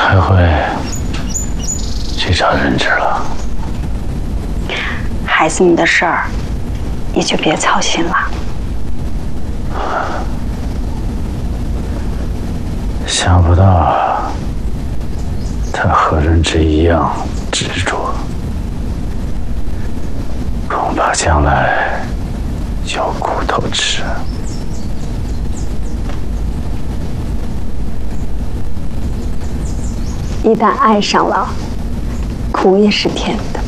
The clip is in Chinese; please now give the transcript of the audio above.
还会去找人质了。 孩子们的事儿，你就别操心了。 想不到他和人质一样执着，恐怕将来有苦头吃。 一旦爱上了，苦也是甜的。